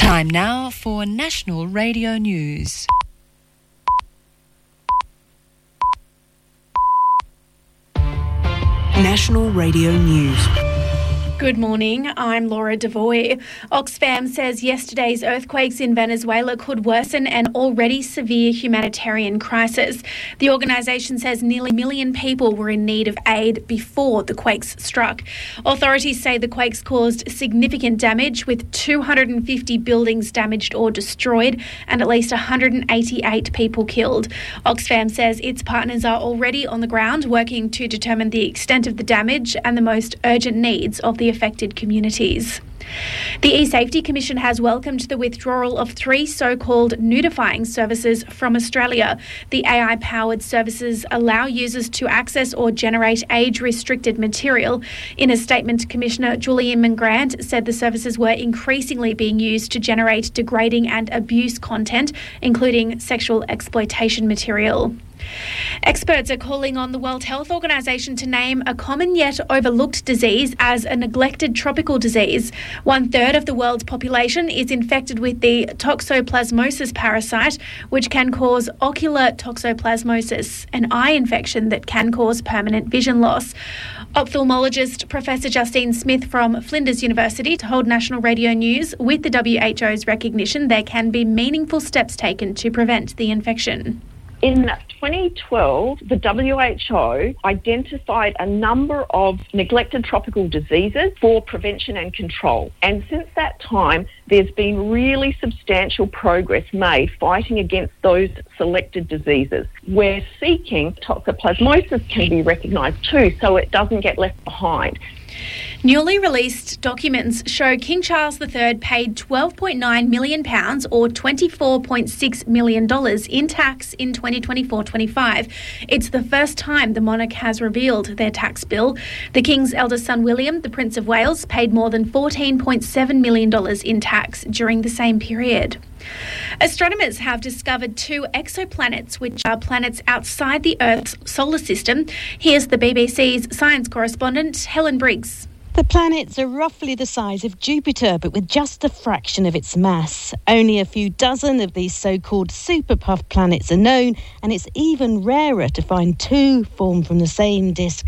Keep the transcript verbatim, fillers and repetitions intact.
Time now for National Radio News. National Radio News. Good morning, I'm Laura Devoy. Oxfam says yesterday's earthquakes in Venezuela could worsen an already severe humanitarian crisis. The organisation says nearly a million people were in need of aid before the quakes struck. Authorities say the quakes caused significant damage, with two hundred fifty buildings damaged or destroyed and at least one hundred eighty-eight people killed. Oxfam says its partners are already on the ground working to determine the extent of the damage and the most urgent needs of the affected communities. The eSafety Commission has welcomed the withdrawal of three so-called nudifying services from Australia. The A I-powered services allow users to access or generate age-restricted material. In a statement, Commissioner Julian Mangrant said the services were increasingly being used to generate degrading and abuse content, including sexual exploitation material. Experts are calling on the World Health Organization to name a common yet overlooked disease as a neglected tropical disease. One third of the world's population is infected with the toxoplasmosis parasite, which can cause ocular toxoplasmosis, an eye infection that can cause permanent vision loss. Ophthalmologist Professor Justine Smith from Flinders University told National Radio News, with the W H O's recognition, there can be meaningful steps taken to prevent the infection. In twenty twelve, the W H O identified a number of neglected tropical diseases for prevention and control. And since that time, there's been really substantial progress made fighting against those selected diseases. We're seeking toxoplasmosis can be recognised too, so it doesn't get left behind. Newly released documents show King Charles the Third paid twelve point nine million pounds or twenty-four point six million dollars in tax in twenty twenty-four twenty-five. It's the first time the monarch has revealed their tax bill. The King's eldest son William, the Prince of Wales, paid more than fourteen point seven million dollars in tax during the same period. Astronomers have discovered two exoplanets, which are planets outside the Earth's solar system. Here's the B B C's science correspondent, Helen Briggs. The planets are roughly the size of Jupiter, but with just a fraction of its mass. Only a few dozen of these so-called super-puff planets are known, and it's even rarer to find two formed from the same disk